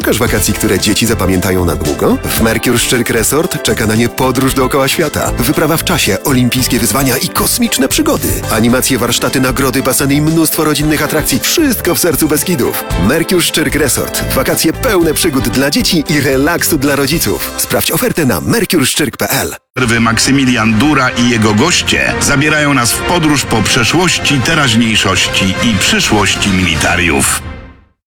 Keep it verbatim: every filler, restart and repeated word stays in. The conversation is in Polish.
Szukasz wakacji, które dzieci zapamiętają na długo? W Mercure Szczyrk Resort czeka na nie podróż dookoła świata. Wyprawa w czasie, olimpijskie wyzwania i kosmiczne przygody. Animacje, warsztaty, nagrody, baseny i mnóstwo rodzinnych atrakcji. Wszystko w sercu Beskidów. Mercure Szczyrk Resort. Wakacje pełne przygód dla dzieci i relaksu dla rodziców. Sprawdź ofertę na mercure szczyrk kropka p l. Maksymilian Dura i jego goście zabierają nas w podróż po przeszłości, teraźniejszości i przyszłości militariów.